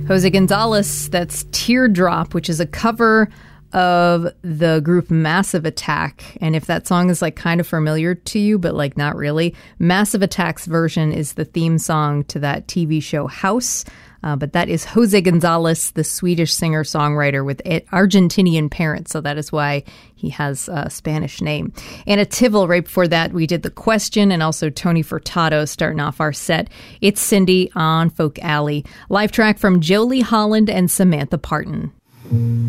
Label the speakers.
Speaker 1: Jose Gonzalez, that's Teardrop, which is a cover of the group Massive Attack. And if that song is like kind of familiar to you, but like not really, Massive Attack's version is the theme song to that TV show House. But that is Jose Gonzalez, the Swedish singer-songwriter with Argentinian parents. So that is why he has a Spanish name. Anna Tivil, right before that, we did The Question, and also Tony Furtado starting off our set. It's Cindy on Folk Alley. Live track from Jolie Holland and Samantha Parton.